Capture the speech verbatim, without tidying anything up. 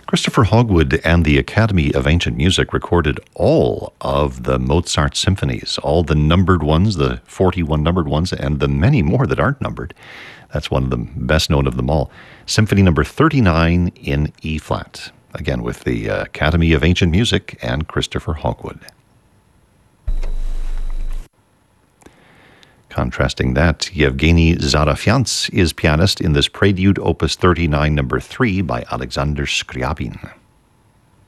Christopher Hogwood and the Academy of Ancient Music recorded all of the Mozart symphonies, all the numbered ones, the forty-one numbered ones, and the many more that aren't numbered. That's one of the best known of them all. Symphony number thirty-nine in E-flat. Again, with the Academy of Ancient Music and Christopher Hogwood. Contrasting that, Yevgeny Zarafyants is pianist in this Prelude Opus thirty-nine number three by Alexander Scriabin.